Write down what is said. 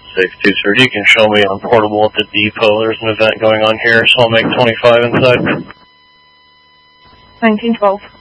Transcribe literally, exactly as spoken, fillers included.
six two, sir. You can show me on portable at the depot. There's an event going on here, so I'll make twenty-five inside. nineteen twelve.